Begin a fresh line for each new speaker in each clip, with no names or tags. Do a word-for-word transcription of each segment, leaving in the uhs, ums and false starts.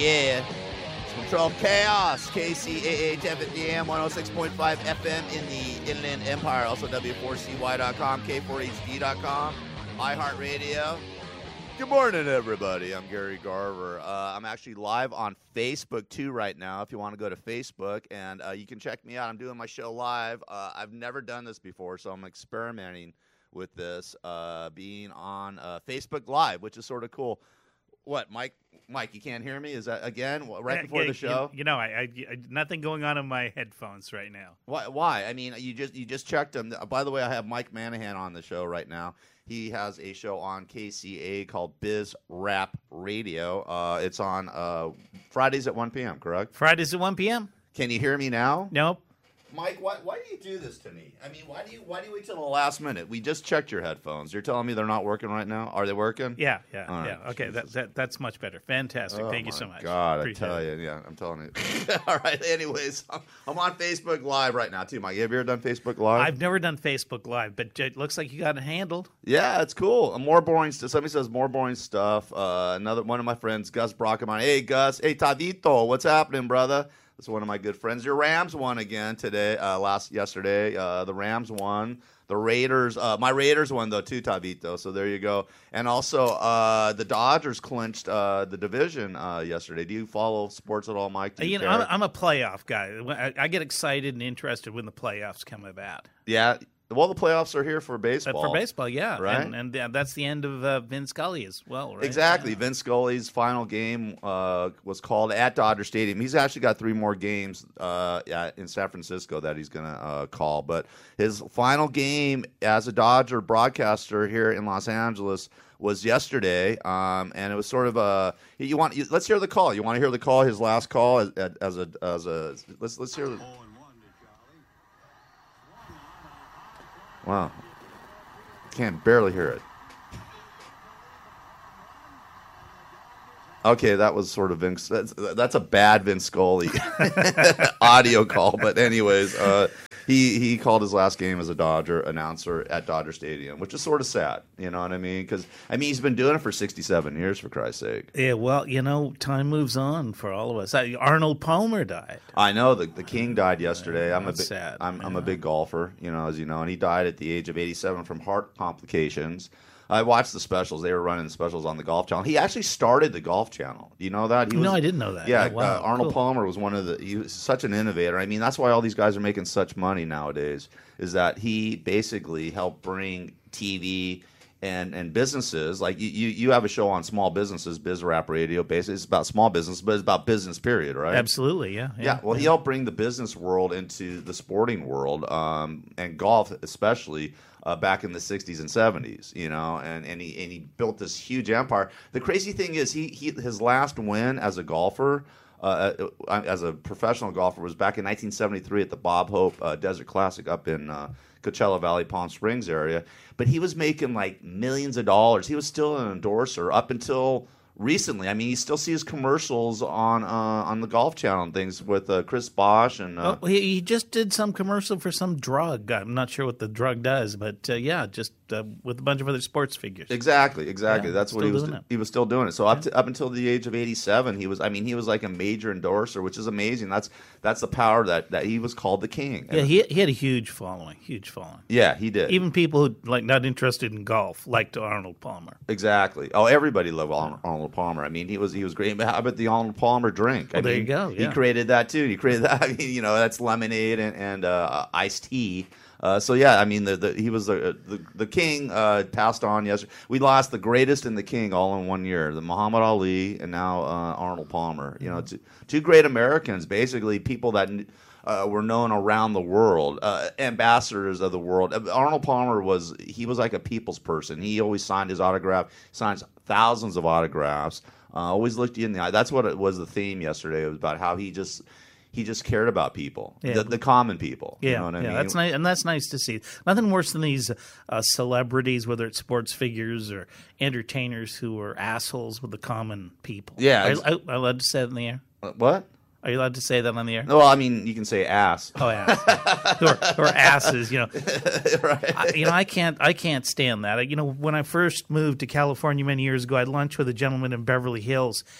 Yeah. It's Controlled Chaos, K C A A ten fifty A M, one oh six point five F M in the Inland Empire. Also W four C Y dot com, K four H D dot com, iHeartRadio. Good morning, everybody. I'm Gary Garver. Uh, I'm actually live on Facebook, too, right now, if you want to go to Facebook. And uh, you can check me out. I'm doing my show live. Uh, I've never done this before, so I'm experimenting with this, uh, being on uh, Facebook Live, which is sort of cool. What, Mike? Mike, you can't hear me? Is that, again, right before
yeah,
the show?
You, you know, I, I, I nothing going on in my headphones right now.
Why? Why? I mean, you just you just checked him. By the way, I have Mike Manahan on the show right now. He has a show on K C A called Biz Rap Radio. Uh, it's on uh, Fridays at one p.m., correct?
Fridays at one p.m.
Can you hear me now?
Nope.
Mike, why, why do you do this to me? I mean, why do you why do you wait till the last minute? We just checked your headphones. You're telling me they're not working right now? Are they working?
Yeah, yeah,
All
yeah.
right.
Okay, that, that that's much better. Fantastic.
Oh,
Thank you
my
so much.
God,
Appreciate
I tell
it.
you. Yeah, I'm telling you. All right, anyways, I'm, I'm on Facebook Live right now, too, Mike. Have you ever done Facebook Live?
I've never done Facebook Live, but it looks like you got it handled.
Yeah, it's cool. More boring stuff. Somebody says more boring stuff. Uh, another one of my friends, Gus Brockman. Hey, Gus. Hey, Tavito. What's happening, brother? That's one of my good friends. Your Rams won again today. Uh, last yesterday, uh, the Rams won. The Raiders. Uh, my Raiders won though too, Tavito. So there you go. And also, uh, the Dodgers clinched uh, the division uh, yesterday. Do you follow sports at all, Mike? Do you
You know,
care?
I'm, I'm a playoff guy. I, I get excited and interested when the playoffs come about.
Yeah. Well, the playoffs are here for baseball.
Uh, for baseball, yeah,
Right?
and, and uh, that's the end of uh, Vin Scully as well, right?
Exactly.
Yeah.
Vince Scully's final game uh, was called at Dodger Stadium. He's actually got three more games uh, at, in San Francisco that he's going to uh, call. But his final game as a Dodger broadcaster here in Los Angeles was yesterday, um, and it was sort of a. You want? You, let's hear the call. You want to hear the call? His last call as, as a as a. Let's let's hear. The, wow, can't barely hear it. Okay, that was sort of Vince. That's, that's a bad Vince Scully audio call. But anyways, uh, he he called his last game as a Dodger announcer at Dodger Stadium, which is sort of sad. You know what I mean? Because I mean, he's been doing it for sixty-seven years, for Christ's sake.
Yeah, well, you know, time moves on for all of us. Uh, Arnold Palmer died.
I know the the King died yesterday.
Yeah,
I'm a
that's
big,
sad.
I'm, I'm
Yeah.
a big golfer, you know, as you know, and he died at the age of eighty-seven from heart complications. I watched the specials. They were running the specials on the Golf Channel. He actually started the Golf Channel. Do you know that? He was,
No, I didn't know that.
Yeah,
Oh, wow,
uh, Arnold
cool.
Palmer was one of the. He was such an innovator. I mean, that's why all these guys are making such money nowadays. Is that he basically helped bring T V and and businesses like you. You, you have a show on small businesses, Biz Rap Radio. Basically, it's about small business, but it's about business. Period. Right?
Absolutely, yeah.
Yeah, well, he helped bring the business world into the sporting world, um, and golf especially, uh, back in the sixties and seventies, you know, and, and, he, and he built this huge empire. The crazy thing is he, he his last win as a golfer, uh, as a professional golfer, was back in nineteen seventy-three at the Bob Hope uh, Desert Classic up in uh, Coachella Valley, Palm Springs area. But he was making like millions of dollars. He was still an endorser up until recently. I mean, you still see his commercials on uh, on the Golf Channel and things with uh, Chris Bosh and. Uh,
Well, he, he just did some commercial for some drug. I'm not sure what the drug does, but uh, yeah, just uh, with a bunch of other sports figures.
Exactly, exactly.
Yeah,
That's what
still
he was.
doing it.
He was still doing it. So up to, up until the age of eighty-seven, he was. I mean, he was like a major endorser, which is amazing. That's that's the power that, that he was called the king.
Yeah, he he had a huge following, huge following.
yeah, he did.
Even people who like not interested in golf liked Arnold Palmer.
Exactly. Oh, everybody loved Arnold, Arnold Palmer. I mean, he was he was great. But how about the Arnold Palmer drink? I
Well, there
mean,
you go,
He
yeah.
created that too. He created that. I mean, you know, that's lemonade and and uh, iced tea. Uh, so yeah, I mean, the, the he was the the, the king. Uh, passed on yesterday. We lost the greatest and the king all in one year. The Muhammad Ali and now uh, Arnold Palmer. You know, two, two great Americans, basically people that. Uh, were known around the world, uh, ambassadors of the world. Arnold Palmer was he was like a people's person. He always signed his autograph, signs thousands of autographs. Uh, always looked you in the eye. That's what it was. The theme yesterday. It was about how he just he just cared about people,
Yeah.
the, the common people.
Yeah,
you know what I
yeah,
mean?
that's nice, and that's nice to see. Nothing worse than these uh, celebrities, whether it's sports figures or entertainers, who are assholes with the common people.
Yeah,
are,
ex-
I, am I allowed to say that in the air?
Uh, What?
Are you allowed to say that on the air?
Well, I mean, you can say ass.
Oh yeah, who, are, who are asses? You know,
Right.
I, you know, I can't, I can't stand that. You know, when I first moved to California many years ago, I had lunch with a gentleman in Beverly Hills,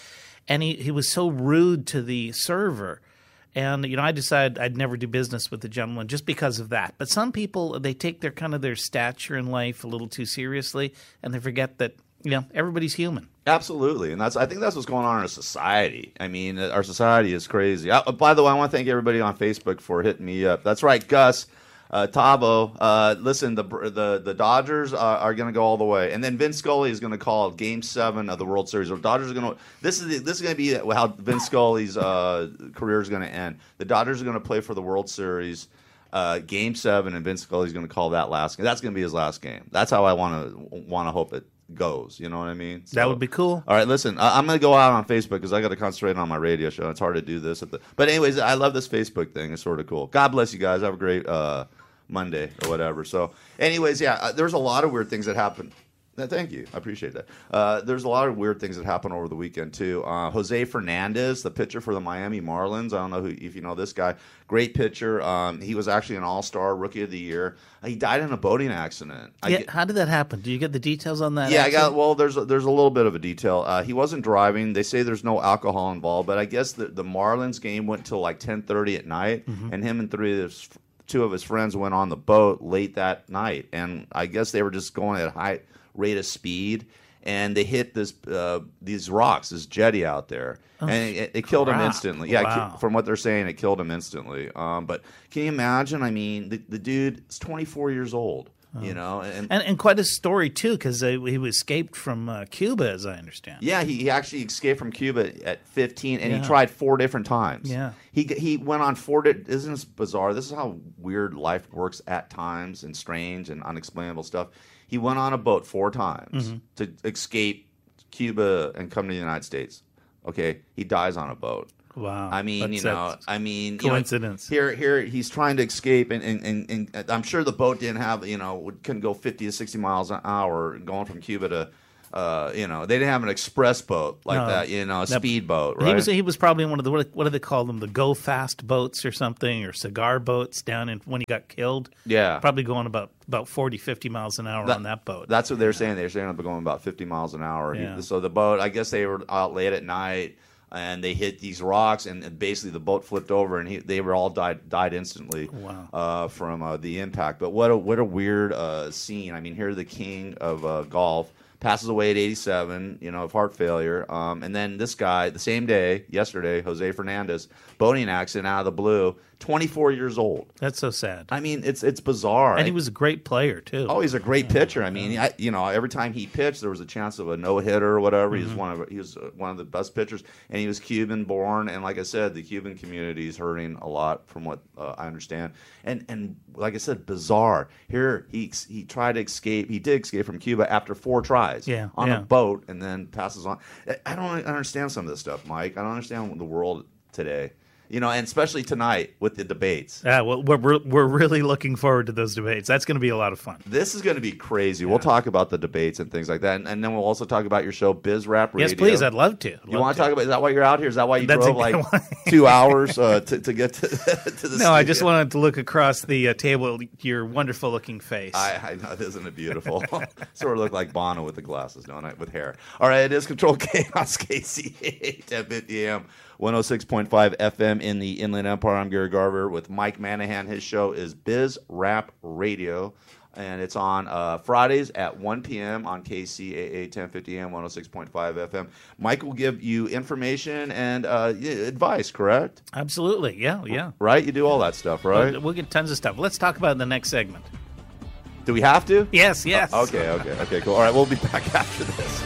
and he, he was so rude to the server. And, you know, I decided I'd never do business with the gentleman just because of that. But some people, they take their kind of their stature in life a little too seriously, and they forget that, you know, everybody's human.
Absolutely, and that's I think that's what's going on in our society. I mean, our society is crazy. Uh, by the way, I want to thank everybody on Facebook for hitting me up. That's right, Gus, uh, Tavo. Uh, listen, the the the Dodgers are, are going to go all the way, and then Vince Scully is going to call Game Seven of the World Series. The Dodgers are going to. This is the, this is going to be how Vince Scully's uh, career is going to end. The Dodgers are going to play for the World Series. Uh, game seven, and Vince Scully is going to call that last game. That's going to be his last game. That's how I want to want to hope it goes. You know what I mean? So,
that would be cool.
All right, listen, I, I'm going to go out on Facebook because I got to concentrate on my radio show. It's hard to do this. At the, but anyways, I love this Facebook thing. It's sort of cool. God bless you guys. Have a great uh, Monday or whatever. So anyways, yeah, uh, there's a lot of weird things that happen. Uh, Thank you. I appreciate that. Uh, there's a lot of weird things that happened over the weekend, too. Uh, Jose Fernandez, the pitcher for the Miami Marlins. I don't know who, if you know this guy. Great pitcher. Um, he was actually an all-star Rookie of the Year. Uh, he died in a boating accident. I
Yeah,
get-
how did that happen? Do you get the details on that?
yeah, I
accident?
got. Well, there's a, there's a little bit of a detail. Uh, he wasn't driving. They say there's no alcohol involved, but I guess the, the Marlins game went till like ten thirty at night,
Mm-hmm.
and him and three of his, two of his friends went on the boat late that night, and I guess they were just going at high rate of speed, and they hit this uh, these rocks, this jetty out there, and it, it killed him
crap.
instantly. Yeah, it ki-
Wow.
from what they're saying, it killed him instantly. Um, but can you imagine? I mean, the, the dude is twenty-four years old. You know, and,
And, and quite a story, too, because uh, he escaped from uh, Cuba, as I understand.
yeah, he, he actually escaped from Cuba at fifteen, and
Yeah.
he tried four different times.
Yeah.
he he went on four. Di- isn't this bizarre? This is how weird life works at times, and strange and unexplainable stuff. He went on a boat four times
Mm-hmm.
to escape Cuba and come to the United States. Okay, he dies on a boat.
Wow.
I mean,
That's-
you know,
that's
I mean, you know,
coincidence.
here, here, he's trying to escape, and, and, and, and I'm sure the boat didn't have, you know, couldn't go fifty to sixty miles an hour going from Cuba to, uh, you know, they didn't have an express boat like
No.
that, you know, a
That-
speed boat, right?
He was he was probably in one of the what, what do they call them, the go fast boats or something, or cigar boats down in when he got killed.
Yeah.
Probably going about about forty, fifty miles an hour
That-
on that boat.
That's what they're saying. They're saying they're going about fifty miles an hour. He-
Yeah.
so the boat, I guess they were out late at night, and they hit these rocks, and and basically the boat flipped over, and he, they were all died died instantly.
Wow.
uh, from uh, the impact. But what a what a weird uh, scene. I mean, here the king of uh, golf passes away at eighty-seven, you know, of heart failure. Um, and then this guy, the same day, yesterday, Jose Fernandez, boating accident out of the blue, twenty-four years old.
That's so sad.
I mean, it's it's bizarre.
And he was a great player too.
Oh, he's a great pitcher. I mean, I, you know, every time he pitched, there was a chance of a no hitter or whatever.
Mm-hmm.
He's one of he was uh, one of the best pitchers, and he was Cuban born. And like I said, the Cuban community is hurting a lot, from what uh, I understand. And and like I said, bizarre. Here he he tried to escape. He did escape from Cuba after four tries.
Yeah,
on
yeah.
a boat, and then passes on. I- I don't understand some of this stuff, Mike. I don't understand the world today. You know, and especially tonight with the debates.
Yeah, well, we're, we're we're really looking forward to those debates. That's going to be a lot of fun.
This is going to be crazy. We'll talk about the debates and things like that, and, and then we'll also talk about your show, Biz Rap Radio.
Yes, please. I'd love to. I'd
You
love
want to talk about? Is that why you're out here? Is that why you
That's
drove
exactly
like
why.
two hours uh, to, to get to, to the?
No, I
studio?
just wanted to look across the uh, table at your wonderful looking face.
I, I know, isn't it beautiful? Sort of look like Bono with the glasses, don't I? With hair. All right, it is Control Chaos, K C A, ten fifty a.m., one oh six point five F M in the Inland Empire. I'm Gary Garver with Mike Manahan. His show is Biz Rap Radio, and it's on uh, Fridays at one p.m. on K C A A, ten fifty a.m., one oh six point five F M. Mike will give you information and uh, yeah, advice, correct?
Absolutely. Yeah, yeah.
Right? You do all that stuff, right?
We'll, we'll get tons of stuff. Let's talk about it in the next segment.
Do we have to?
Yes, yes.
Okay, okay, okay, cool. All right, we'll be back after this.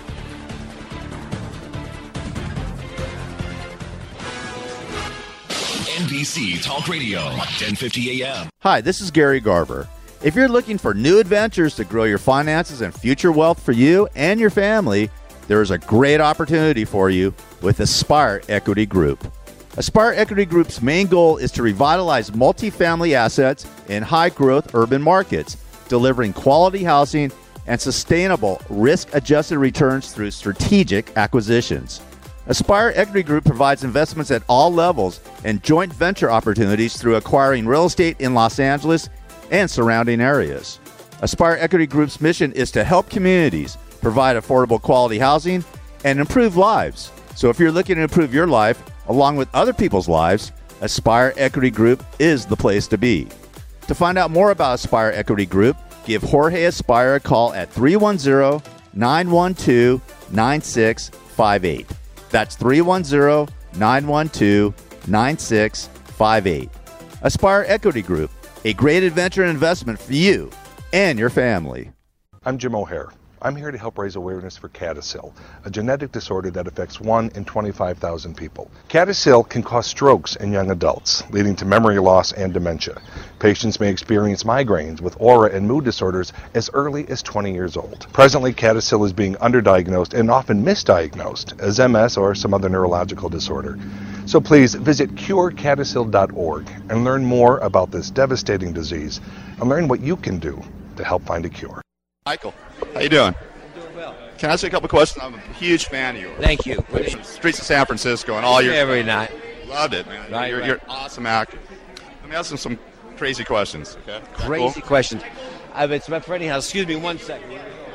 N B C Talk Radio, ten fifty a.m.
Hi, this is Gary Garver. If you're looking for new adventures to grow your finances and future wealth for you and your family, there is a great opportunity for you with Aspire Equity Group. Aspire Equity Group's main goal is to revitalize multifamily assets in high-growth urban markets, delivering quality housing and sustainable risk-adjusted returns through strategic acquisitions. Aspire Equity Group provides investments at all levels and joint venture opportunities through acquiring real estate in Los Angeles and surrounding areas. Aspire Equity Group's mission is to help communities provide affordable quality housing and improve lives So if you're looking to improve your life along with other people's lives, Aspire Equity Group is the place to be. To find out more about Aspire Equity Group, give Jorge Aspire a call at three one zero, nine one two, nine six five eight. That's three one zero, nine one two, nine six five eight. Aspire Equity Group, a great adventure and investment for you and your family.
I'm Jim O'Hare. I'm here to help raise awareness for CADASIL, a genetic disorder that affects one in twenty-five thousand people. CADASIL can cause strokes in young adults, leading to memory loss and dementia. Patients may experience migraines with aura and mood disorders as early as twenty years old. Presently, CADASIL is being underdiagnosed and often misdiagnosed as M S or some other neurological disorder. So please visit cure cadasil dot org and learn more about this devastating disease and learn what you can do to help find a cure.
Michael, how you doing?
I'm doing well.
Can I ask you a couple questions? I'm a huge fan of yours.
Thank you.
Streets of San Francisco and all your
Every night.
loved it, man.
Right,
you're,
right.
you're an awesome actor. Let me ask you some crazy questions. Okay.
Crazy
Cool?
questions. Uh, it's my friendly house. Excuse me one second.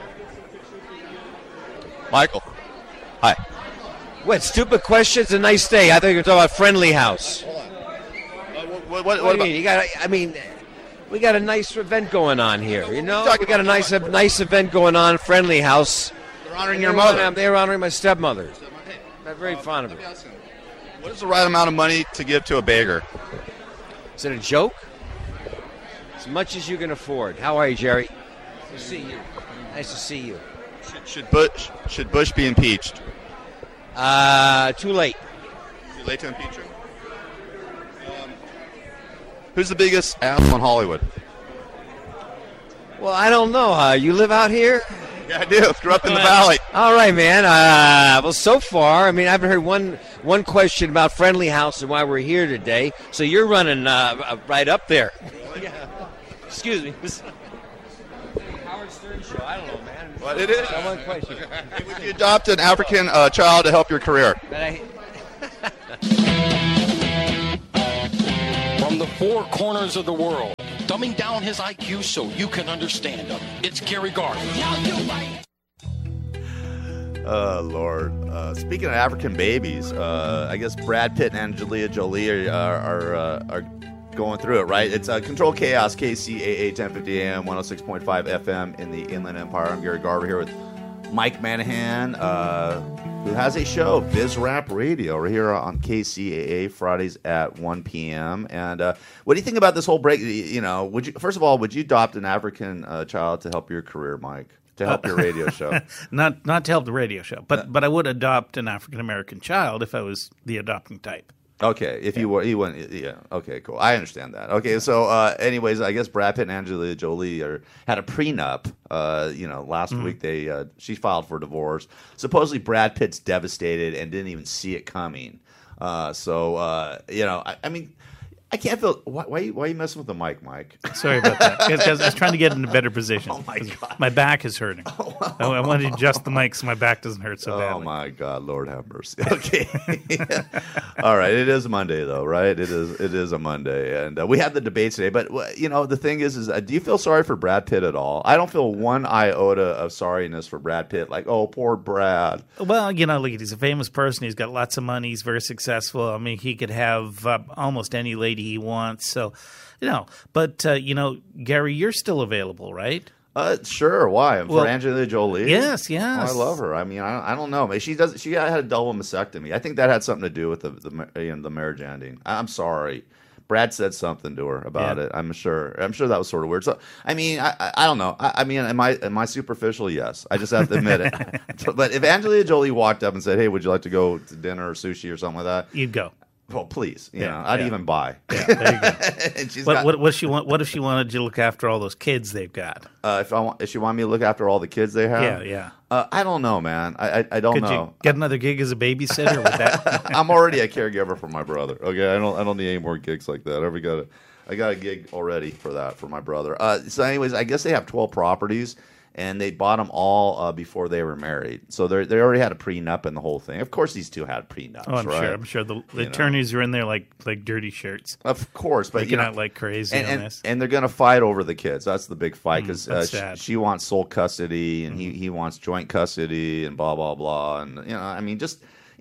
Michael, hi.
What, stupid questions? A nice day. I thought you were talking about friendly house.
Uh, what, what, what,
What, do
about?
you mean? You got, I mean, we got a nice event going on here. You know,
Talking
we got a
about
nice, a nice event going on. Friendly house.
They're honoring
And
your
they were-
mother.
They were honoring my stepmother. I'm very fond of her.
What is the right amount of money to give to a beggar?
Is it a joke? As much as you can afford. How are you, Jerry? Nice to see you. Nice to see you.
Should, should Bush should Bush be impeached?
Uh, too late.
Too late to impeach him. Um, who's the biggest asshole in Hollywood?
Well, I don't know. Uh, you live out here?
Yeah, I do. Grew up in the valley.
All right, man. Uh, well, so far, I mean, I haven't heard one one question about Friendly House and why we're here today. So you're running uh, right up there. Yeah. Excuse me. Howard Stern show. I don't know, man.
But it is.
One question.
Would you adopt an African uh, child to help your career?
But I,
From the four corners of the world, dumbing down his I Q so you can understand him. It's Gary Garver.
Oh, Lord. Uh, speaking of African babies, uh, I guess Brad Pitt and Angelina Jolie are are, are, uh, are going through it, right? It's uh, Control Chaos, K C A A, ten fifty A M, one oh six point five F M in the Inland Empire. I'm Gary Garver here with Mike Manahan, uh, who has a show, Biz Rap Radio, right here on K C A A, Fridays at one p.m. And uh, what do you think about this whole break? You know, would you first of all, would you adopt an African uh, child to help your career, Mike? To help your radio show?
Not not to help the radio show, but but I would adopt an African American child if I was the adopting type.
Okay, if you were, you wouldn't, yeah. Okay, cool. I understand that. Okay, so, uh, anyways, I guess Brad Pitt and Angelina Jolie are, had a prenup. Uh, you know, last
Mm-hmm.
week they uh, she filed for divorce. Supposedly, Brad Pitt's devastated and didn't even see it coming. Uh, so, uh, you know, I, I mean, I can't feel. Why, why, you- why are you messing with the mic, Mike?
Sorry about that. Because I was trying to get in a better position.
Oh, my
'Cause
God.
My back is hurting. I, I wanted to adjust the mic so my back doesn't hurt so
Oh
badly.
my God, Lord have mercy. Okay, all right. It is Monday, though, right? It is. It is a Monday, and uh, we had the debate today. But uh, you know, the thing is, is uh, do you feel sorry for Brad Pitt at all? I don't feel one iota of sorriness for Brad Pitt. Like, oh, poor Brad.
Well, you know, look, he's a famous person. He's got lots of money. He's very successful. I mean, he could have uh, almost any lady he wants. So, you know, but, uh, you know, Gary, you're still available, right?
Uh, sure. Why?
Well,
for Angelina Jolie?
Yes, yes.
Oh, I love her. I mean, I, I don't know. Maybe she does. She had a double mastectomy. I think that had something to do with the the, ma- you know, the marriage ending. I- I'm sorry. Brad said something to her about
Yeah.
it. I'm sure. I'm sure that was sort of weird. So, I mean, I, I, I don't know. I, I mean, am I am I superficial? Yes. I just have to admit it. But if Angelina Jolie walked up and said, "Hey, would you like to go to dinner or sushi or something like that?"
You'd go.
Well, please. You
Yeah,
know, I'd
yeah.
even buy.
There you go.
And she's
What,
got,
what, what, she want, what if she wanted you to look after all those kids they've got?
uh, if I want, if she want me to look after all the kids they have,
Yeah, yeah.
Uh, I don't know, man. I I, I don't
Could
know.
you get another gig as a babysitter with that?
I'm already a caregiver for my brother. Okay, I don't I don't need any more gigs like that. I already got a, I got a gig already for that for my brother. Uh, so, anyways, I guess they have twelve properties, and they bought them all uh, before they were married. So they they already had a prenup and the whole thing. Of course, these two had prenups.
Oh, I'm
right?
sure. I'm sure the, the
You know.
attorneys are in there like like dirty shirts.
Of course, but
Making
you know,
out like crazy
and,
on
and,
this.
and they're going to fight over the kids. That's the big fight because uh,
that's
she,
sad.
she wants sole custody and he, he wants joint custody and blah blah blah. And you know, I mean, just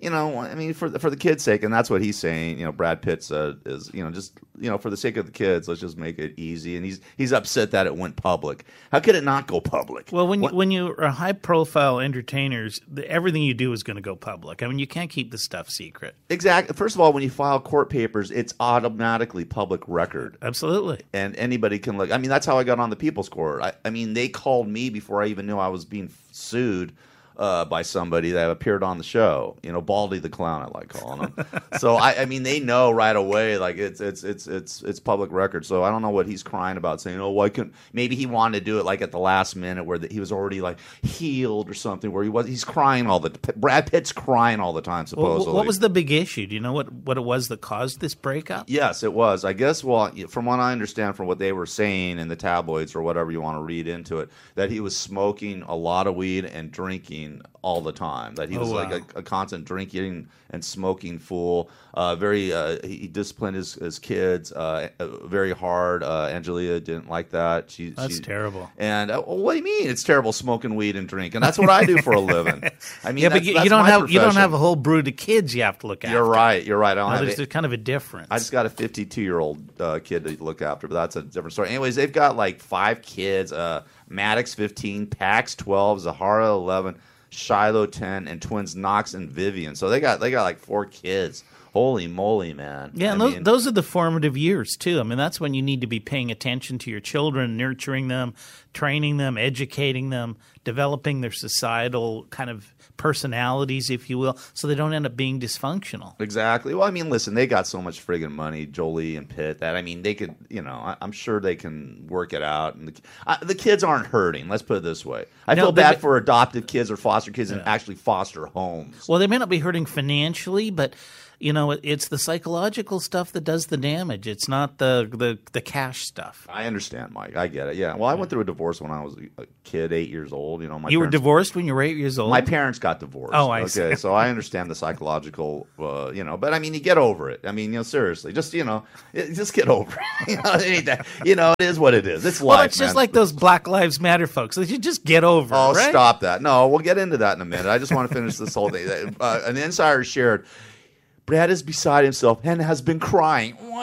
you know, I mean, for the, for the kids' sake, and that's what he's saying. You know, Brad Pitt uh, is, you know, just you know, for the sake of the kids, let's just make it easy. And he's he's upset that it went public. How could it not go public?
Well, when
What-
you, when you're a high-profile entertainers, the, everything you do is going to go public. I mean, you can't keep the stuff secret.
Exactly. First of all, when you file court papers, it's automatically public record.
Absolutely.
And anybody can look. I mean, that's how I got on the People's Court. I, I mean, they called me before I even knew I was being sued uh, by somebody that appeared on the show. You know, Baldy the Clown, I like calling him. So I, I mean, they know right away. Like it's it's it's it's it's public record. So I don't know what he's crying about, saying, "Oh, why couldn't?" Maybe he wanted to do it like at the last minute where the, he was already like healed or something. Where he was, he's crying all the. Brad Pitt's crying all the time.
Well,
Supposedly,
what was the big issue? Do you know what, what it was that caused this breakup?
Yes, it was. I guess, well, from what I understand from what they were saying in the tabloids or whatever you want to read into it, that he was smoking a lot of weed and drinking all the time. That he
Oh,
was
wow.
like a, a constant drinking and smoking fool. Uh, very, uh, he he disciplined his, his kids uh, uh, very hard. Uh, Angelia didn't like that. She,
That's
she,
terrible.
And uh, what do you mean? It's terrible smoking weed and drinking. That's what I do for a living. I mean,
Yeah,
that's,
but you,
that's
you don't
my
have you don't
profession.
have a whole brood of kids you have to look after.
You're right. You're right. I don't
Now,
have
there's,
it.
there's kind of a difference.
I just got a fifty-two-year-old uh, kid to look after, but that's a different story. Anyways, they've got like five kids: uh, Maddox fifteen, Pax twelve, Zahara eleven, Shiloh ten, and twins Knox and Vivian. So they got they got like four kids. Holy moly, man!
Yeah, and
I
those,
mean,
those are the formative years, too. I mean, that's when you need to be paying attention to your children, nurturing them, training them, educating them, developing their societal kind of personalities, if you will, so they don't end up being dysfunctional.
Exactly. Well, I mean, listen, they got so much friggin' money, Jolie and Pitt, that I mean, they could, you know, I, I'm sure they can work it out. And the, I, the kids aren't hurting. Let's put it this way. I
No,
feel
they-
bad for adoptive kids or foster kids in actually foster homes.
Well, they may not be hurting financially, but you know, it, it's the psychological stuff that does the damage. It's not the the, the cash stuff.
I understand, Mike. I get it. Yeah. Well, I went through a divorce when I was a kid, eight years old. You know, my
You were
parents-
divorced when you were eight years old?
My parents got divorced.
Oh, I
okay,
see.
so I understand the psychological, uh, you know, but I mean, you get over it. I mean, you know, seriously, just you know, it, just get over it. you know, it ain't that, you know, it is what it is. It's
Well,
life.
it's just
man.
like those Black Lives Matter folks. They should just get over
Oh,
it, right?
stop that! No, we'll get into that in a minute. I just want to finish this whole thing. Uh, an insider shared. Brad is beside himself and has been crying. Oh,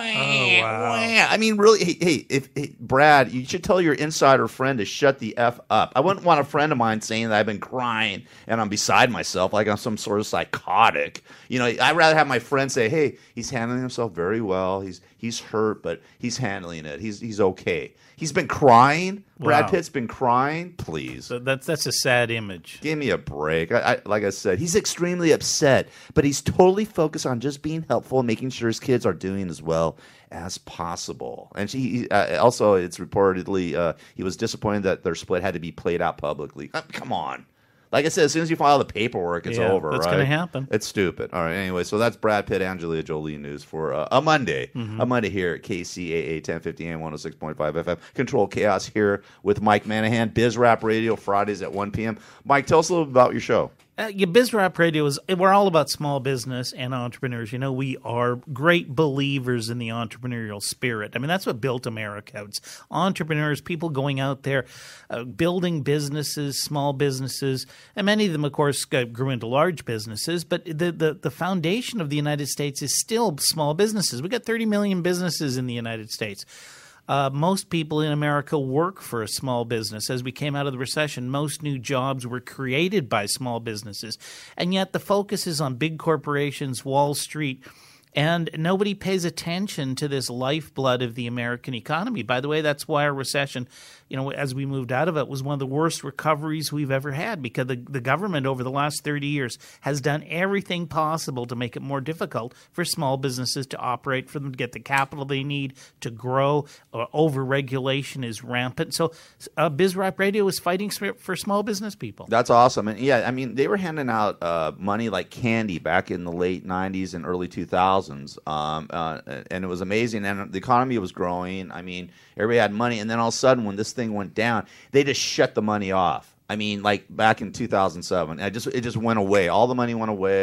wow.
I mean, really, hey, hey, if, hey, Brad, you should tell your insider friend to shut the F up. I wouldn't want a friend of mine saying that I've been crying and I'm beside myself like I'm some sort of psychotic. You know, I'd rather have my friend say, hey, he's handling himself very well. He's he's hurt, but he's handling it. He's he's okay. He's been crying. Brad
Wow.
Pitt's been crying. Please.
So that's that's a sad image.
Give me a break. I, I, like I said, he's extremely upset, but he's totally focused on just being helpful and making sure his kids are doing as well as possible. And she uh, also, it's reportedly, uh, he was disappointed that their split had to be played out publicly. Uh, come on. Like I said, as soon as you file the paperwork, it's
Yeah,
over,
that's
right?
gonna happen.
It's stupid. All right, anyway, so that's Brad Pitt, Angelina Jolie news for uh, a Monday.
Mm-hmm.
A Monday here at K C A A ten fifty A M one oh six point five F M. Control Chaos here with Mike Manahan, Biz Rap Radio, Fridays at one p.m. Mike, tell us a little about your show.
Uh, yeah, Biz Rap Radio is we're all about small business and entrepreneurs. You know, we are great believers in the entrepreneurial spirit. I mean, that's what built America. It's entrepreneurs, people going out there, uh, building businesses, small businesses, and many of them, of course, got, grew into large businesses. But the, the the foundation of the United States is still small businesses. We got thirty million businesses in the United States. Uh, most people in America work for a small business. As we came out of the recession, most new jobs were created by small businesses. And yet the focus is on big corporations, Wall Street, and nobody pays attention to this lifeblood of the American economy. By the way, that's why our recession, you know, as we moved out of it, was one of the worst recoveries we've ever had, because the, the government over the last thirty years has done everything possible to make it more difficult for small businesses to operate, for them to get the capital they need to grow. Uh, over-regulation is rampant. So uh, Biz Rap Radio is fighting for small business people.
That's awesome. And yeah, I mean, they were handing out uh, money like candy back in the late nineties and early two thousands. Um, uh, and it was amazing. And the economy was growing. I mean, everybody had money. And then all of a sudden, when this thing went down, they just shut the money off. I mean, like back in two thousand seven, I just it just went away. All the money went away.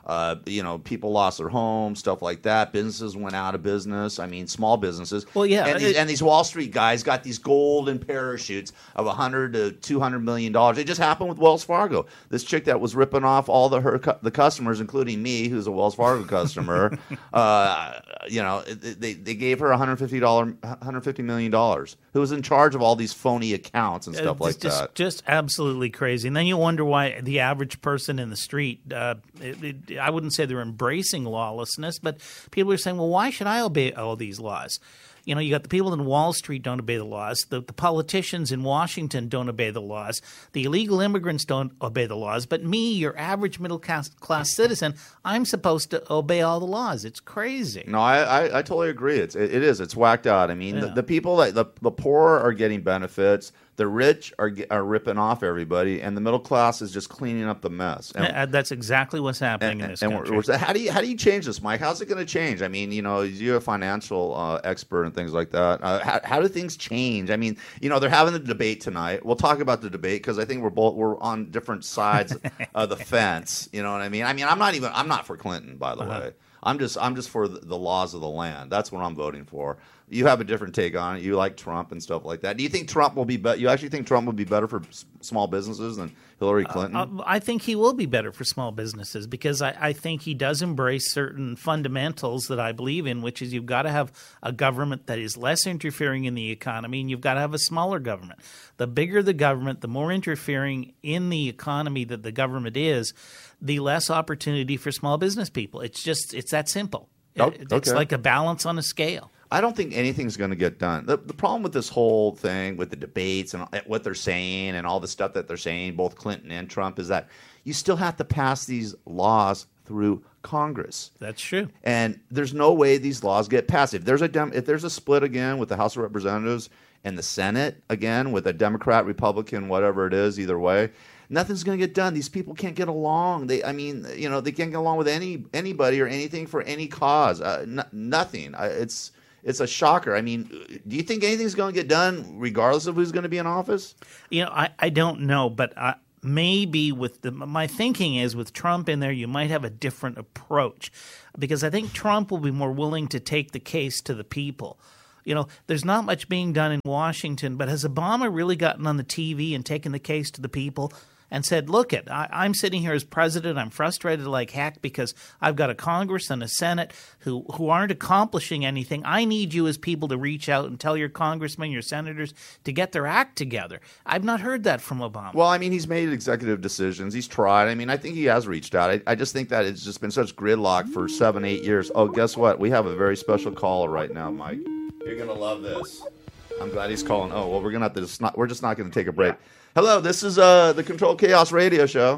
Uh, you know, people lost their homes, stuff like that. Businesses went out of business. I mean, small businesses.
Well, yeah,
and these,
it-
and these Wall Street guys got these golden parachutes of a hundred to two hundred million dollars. It just happened with Wells Fargo. This chick that was ripping off all the her cu- the customers, including me, who's a Wells Fargo customer. uh, you know, they they gave her one hundred fifty dollars, one hundred fifty million dollars. Who was in charge of all these phony accounts and stuff
Uh,
like
just,
that?
Just absolutely crazy. And then you wonder why the average person in the street, uh, it, it, I wouldn't say they're embracing lawlessness, but people are saying, well, why should I obey all these laws? You know, you got the people in Wall Street don't obey the laws. The, the politicians in Washington don't obey the laws. The illegal immigrants don't obey the laws. But me, your average middle class, class citizen, I'm supposed to obey all the laws. It's crazy.
No, I, I, I totally agree. It's it, it is. It's whacked out. I mean, the,
Yeah.
the people that the, the poor are getting benefits. The rich are ge- are ripping off everybody, and the middle class is just cleaning up the mess. And,
Uh, That's exactly what's happening in this
and
country.
we're, we're, how do you how do you change this, Mike? How's it going to change? I mean, you know, you're a financial uh, expert and things like that. Uh, how, how do things change? I mean, you know, they're having the debate tonight. We'll talk about the debate because I think we're both we're on different sides of the fence. You know what I mean? I mean, I'm not even I'm not for Clinton, by the
Uh-huh.
way. I'm just I'm just for the, the laws of the land. That's what I'm voting for. You have a different take on it. You like Trump and stuff like that. Do you think Trump will be better? You actually think Trump will be better for s- small businesses than Hillary Clinton?
Uh, I think he will be better for small businesses because I, I think he does embrace certain fundamentals that I believe in, which is you've got to have a government that is less interfering in the economy, and you've got to have a smaller government. The bigger the government, the more interfering in the economy that the government is, the less opportunity for small business people. It's just it's that simple.
Oh,
It- It's
okay.
like a balance on a scale.
I don't think anything's going to get done. The, the problem with this whole thing, with the debates and what they're saying and all the stuff that they're saying, both Clinton and Trump, is that you still have to pass these laws through Congress.
That's true.
And there's no way these laws get passed. If there's a dem- if there's a split again with the House of Representatives and the Senate again with a Democrat, Republican, whatever it is, either way, nothing's going to get done. These people can't get along. They, I mean, you know, they can't get along with any anybody or anything for any cause. Uh, n- nothing. Uh, it's it's a shocker. I mean, do you think anything's going to get done regardless of who's going to be in office?
You know, I, I don't know, but I, maybe with the my thinking is with Trump in there, you might have a different approach because I think Trump will be more willing to take the case to the people. You know, there's not much being done in Washington, but has Obama really gotten on the T V and taken the case to the people and said, look, it, I, I'm sitting here as president. I'm frustrated like heck because I've got a Congress and a Senate who, who aren't accomplishing anything. I need you as people to reach out and tell your congressmen, your senators to get their act together. I've not heard that from Obama.
Well, I mean, he's made executive decisions. He's tried. I mean, I think he has reached out. I, I just think that it's just been such gridlock for seven, eight years. Oh, guess what? We have a very special caller right now, Mike. You're gonna love this. I'm glad he's calling. Oh, well, we're gonna have to just not. We're just not gonna take a break. Hello, this is uh the Control Chaos Radio Show.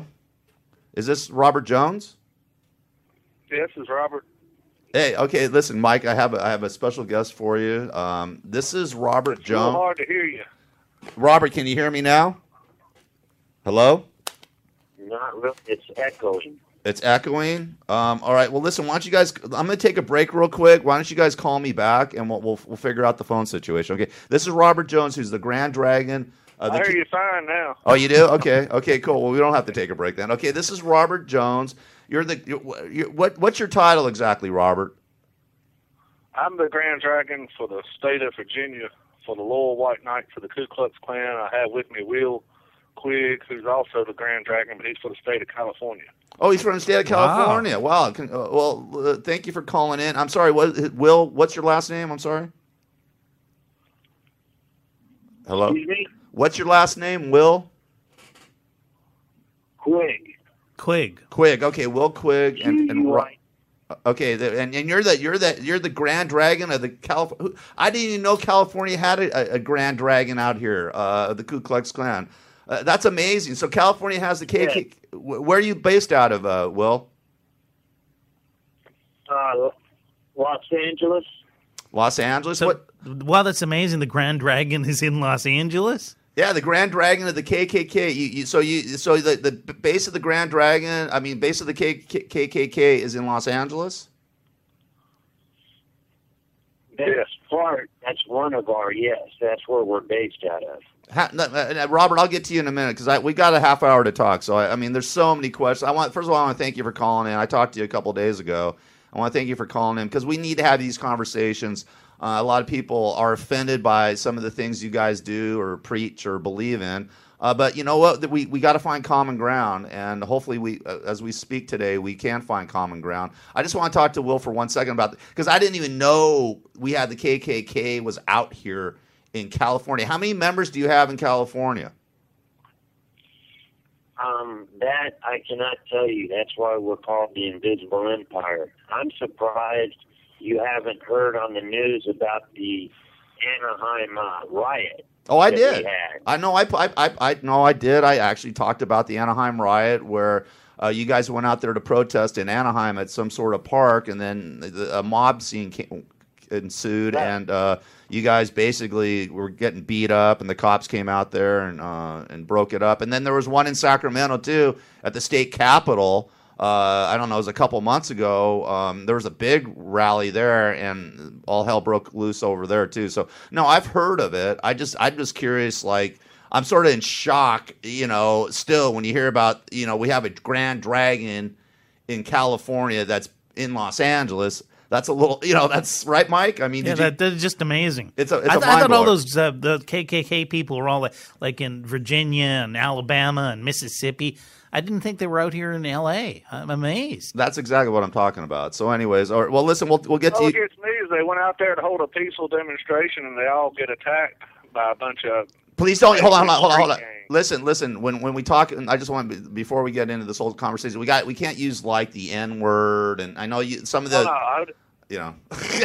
Is this Robert Jones?
Yes, this is Robert.
Hey, okay, listen, Mike. I have a, I have a special guest for you. Um, this is Robert
It's a little
Jones.
hard to hear you.
Robert, can you hear me now? Hello.
Not really. It's echoing.
It's echoing. Um, all right. Well, listen. Why don't you guys? I'm going to take a break real quick. Why don't you guys call me back and we'll we'll, we'll figure out the phone situation. Okay. This is Robert Jones, who's the Grand Dragon. Uh, the
I hear
ki-
you fine now.
Oh, you do? Okay. Okay. Cool. Well, we don't have to take a break then. Okay. This is Robert Jones. You're the. You're, you're, what What's your title exactly, Robert?
I'm the Grand Dragon for the state of Virginia, for the Loyal White Knight for the Ku Klux Klan. I have with me Will Quigg, who's also the Grand Dragon, but he's for the state of California.
Oh, he's from the state of California. Wow. Can, uh, well, uh, thank you for calling in. I'm sorry. What, Will? What's your last name? I'm sorry. Hello.
Excuse me?
What's your last name, Will?
Quigg.
Quigg.
Quigg. Okay, Will Quigg and, and Ro-
Right.
okay, the, and and you're the you're the you're the Grand Dragon of the California. I didn't even know California had a, a Grand Dragon out here. Uh, the Ku Klux Klan. Uh, that's amazing. So California has the K K K. Where are you based out of, uh, Will?
Uh, Los Angeles.
Los Angeles.
So,
what?
wow, that's amazing. The Grand Dragon is in Los Angeles.
Yeah, the Grand Dragon of the K K K. You, you, so you so the the base of the Grand Dragon. I mean, base of the K K K is in Los Angeles.
Yes.
part, that's one of our, yes, that's where we're based out of.
Ha, uh, Robert, I'll get to you in a minute because we got a half hour to talk. So I, I mean, there's so many questions. I want first of all, I want to thank you for calling in. I talked to you a couple of days ago. I want to thank you for calling in because we need to have these conversations. Uh, a lot of people are offended by some of the things you guys do or preach or believe in. Uh, but you know what? We we got to find common ground, and hopefully, we uh, as we speak today, we can find common ground. I just want to talk to Will for one second about because I didn't even know we had the K K K was out here in California. How many members do you have in California?
Um, that I cannot tell you. That's why we're called the Invisible Empire. I'm surprised you haven't heard on the news about the Anaheim uh, riot.
Oh, I did. I know. I, I, I, I no, I did. I actually talked about the Anaheim riot where uh, you guys went out there to protest in Anaheim at some sort of park, and then the, a mob scene came, ensued, right. and uh, you guys basically were getting beat up, and the cops came out there and uh, and broke it up. And then there was one in Sacramento too at the state capitol. Uh, I don't know, it was a couple months ago. Um, there was a big rally there, and all hell broke loose over there too. So, no, I've heard of it. I just, I'm just curious. Like, I'm sort of in shock, you know. Still, when you hear about, you know, we have a Grand Dragon in California that's in Los Angeles. That's a little, you know, that's right, Mike. I mean,
yeah,
did
that,
you,
that's just amazing.
It's a, it's
I,
a
th- I thought all
mind-blower.
those uh, the K K K people were all like, like in Virginia and Alabama and Mississippi. I didn't think they were out here in L A. I'm amazed.
That's exactly what I'm talking about. So, anyways, or, well, listen, we'll we'll get
All
to
it
you.
gets me is they went out there to hold a peaceful demonstration, and they all get attacked by a bunch of.
Please don't hold on, hold on, hold on. Hold on.
Street gangs.
Listen, listen. When when we talk, and I just want to, before we get into this whole conversation, we got we can't use like the N word, and I know you some of the.
Oh, no, I,
You know,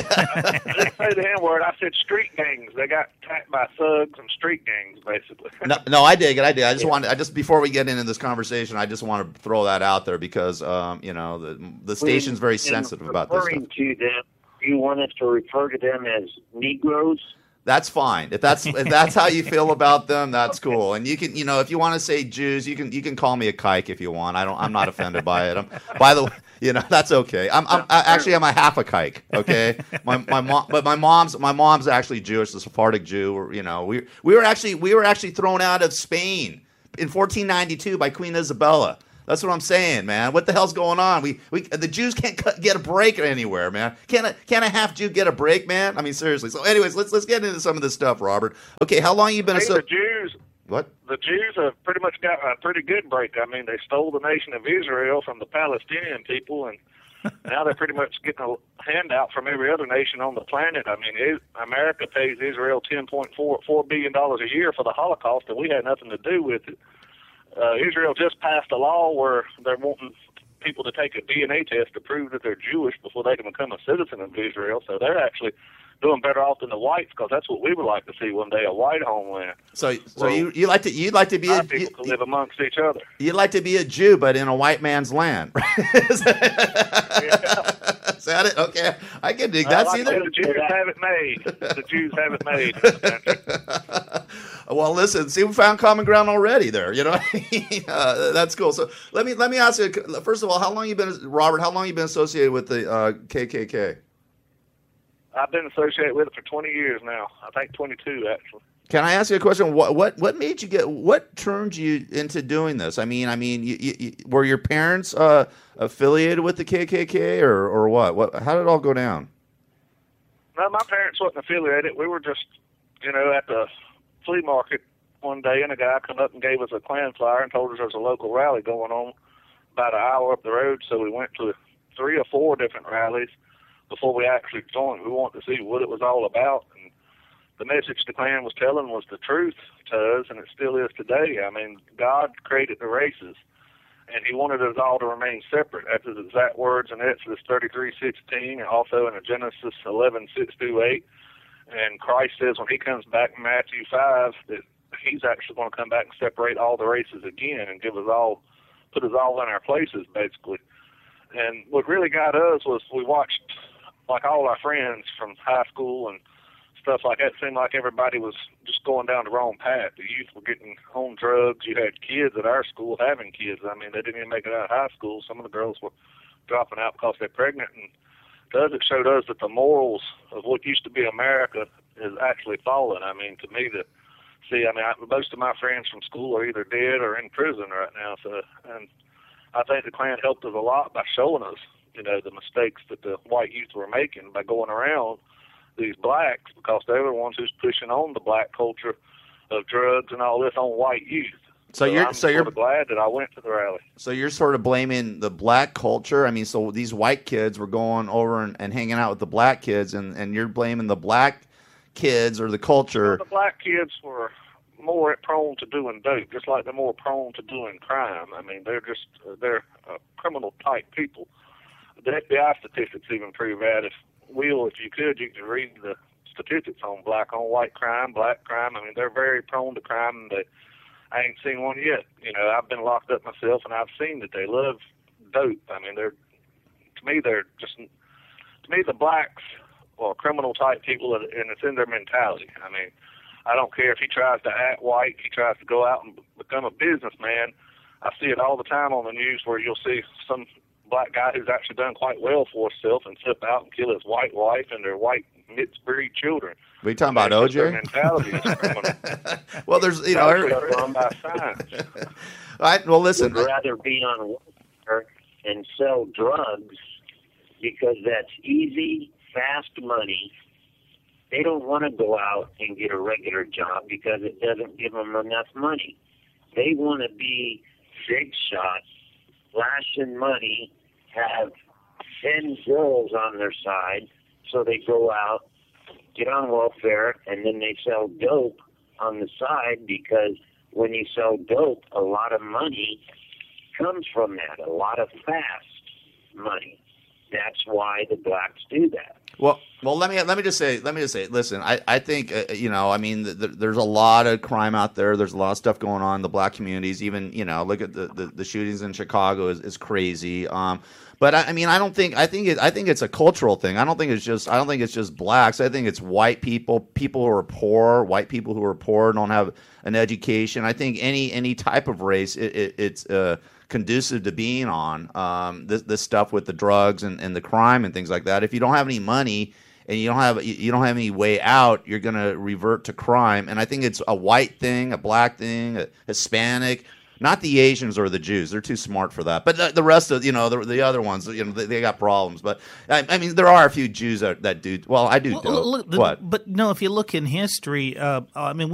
I didn't say the N word. I said street gangs. They got attacked by thugs and street gangs, basically.
no, no, I dig it. I dig. I just want. I just before we get into this conversation, I just want to throw that out there because, um, you know, the the station's very sensitive about this stuff.
Referring to them, you want us to refer to them as Negroes?
That's fine. If that's if that's how you feel about them, that's cool. And you can, you know, if you want to say Jews, you can you can call me a kike if you want. I don't. I'm not offended by it. I'm, by the way, you know, that's okay. I'm, I'm I, actually I'm a half a kike. Okay, my my mom, but my mom's my mom's actually Jewish, the Sephardic Jew. Or, you know, we we were actually we were actually thrown out of Spain in fourteen ninety-two by Queen Isabella. That's what I'm saying, man. What the hell's going on? We we the Jews can't cut, get a break anywhere, man. Can a can a half Jew get a break, man? I mean, seriously. So, anyways, let's let's get into some of this stuff, Robert. Okay, how long you been a
Hey,
so-
the Jews.
What?
The Jews have pretty much got a pretty good break. I mean, they stole the nation of Israel from the Palestinian people, and now they're pretty much getting a handout from every other nation on the planet. I mean, it, America pays Israel ten point four four billion dollars a year for the Holocaust, and we had nothing to do with it. Uh, Israel just passed a law where they're wanting people to take a D N A test to prove that they're Jewish before they can become a citizen of Israel. So they're actually doing better off than the whites, because that's what we would like to see one day, a white homeland.
So so
Well,
you you like to you'd like to be a,
Our people
you,
to live amongst each other.
you'd like to be a Jew, but in a white man's land. Is that, is that it? Okay, I can dig that.
Uh,
See
like I
that?
said, the Jews have it made. The Jews have it made. in this country.
Well, listen. See, we found common ground already there. You know, uh, that's cool. So let me let me ask you. First of all, how long you been, Robert? How long you been associated with the uh, K K K?
I've been associated with it for twenty years now. I think twenty-two, actually.
Can I ask you a question? What what what made you get? What turned you into doing this? I mean, I mean, you, you, you, were your parents uh, affiliated with the K K K, or or what? What? How did it all go down?
No, my parents wasn't affiliated. We were just, you know, at the flea market one day, and a guy come up and gave us a Klan flyer and told us there was a local rally going on about an hour up the road. So we went to three or four different rallies before we actually joined. We wanted to see what it was all about. And the message the Klan was telling was the truth to us, and it still is today. I mean, God created the races, and he wanted us all to remain separate. That's his exact words in Exodus thirty-three sixteen, and also in Genesis eleven six through eight. And Christ says when he comes back in Matthew five that he's actually going to come back and separate all the races again and give us all, put us all in our places, basically. And what really got us was we watched, like all our friends from high school and stuff like that, it seemed like everybody was just going down the wrong path. The youth were getting on drugs. You had kids at our school having kids. I mean, they didn't even make it out of high school. Some of the girls were dropping out because they're pregnant and does, it showed us that the morals of what used to be America is actually fallen. I mean, to me, the see, I mean, I, most of my friends from school are either dead or in prison right now. So, and I think the Klan helped us a lot by showing us, you know, the mistakes that the white youth were making by going around these blacks, because they're the ones who's pushing on the black culture of drugs and all this on white youth.
So,
So
you're
I'm
so
sort
you're
of glad that I went to the rally.
so you're sort of blaming the black culture. I mean, so these white kids were going over and, and hanging out with the black kids, and, and you're blaming the black kids or the culture.
The black kids were more prone to doing dope, just like they're more prone to doing crime. I mean, they're just they're uh, criminal type people. The F B I statistics even prove that. If Will, if you could, you could read the statistics on black on white crime, black crime. I mean, they're very prone to crime, and they, I ain't seen one yet. You know, I've been locked up myself, and I've seen that they love dope. I mean, they're to me, they're just to me the blacks are criminal type people, and it's in their mentality. I mean, I don't care if he tries to act white, he tries to go out and become a businessman. I see it all the time on the news where you'll see some black guy who's actually done quite well for himself and slip out and kill his white wife and their white mixed breed children.
Are you talking about O J?
Their mentality is criminal.
Well, there's, you know,
That's done by science.
all right, well, listen.
Would rather be on welfare and sell drugs because that's easy, fast money. They don't want to go out and get a regular job because it doesn't give them enough money. They want to be big shots, flashing money, have ten girls on their side, so they go out, get on welfare, and then they sell dope on the side, because when you sell dope, a lot of money comes from that, a lot of fast money. That's why the blacks do that.
Well, well, let me let me just say, let me just say, listen, I I think uh, you know, I mean, th- th- there's a lot of crime out there. There's a lot of stuff going on in the black communities. Even, you know, look at the, the, the shootings in Chicago is, is crazy. Um, but I, I mean, I don't think I think it, I think it's a cultural thing. I don't think it's just I don't think it's just blacks. I think it's white people, people who are poor, white people who are poor, don't have an education. I think any any type of race, it, it, it's uh, conducive to being on um, this, this stuff with the drugs and, and the crime and things like that. If you don't have any money and you don't have you don't have any way out, you're going to revert to crime. And I think it's a white thing, a black thing, a Hispanic, not the Asians or the Jews. They're too smart for that. But the, the rest of, you know, the, the other ones, you know, they, they got problems. But I, I mean, there are a few Jews that, that do. Well, I do.
Well,
dope.
look, the,
what?
But no, if you look in history, uh, I mean,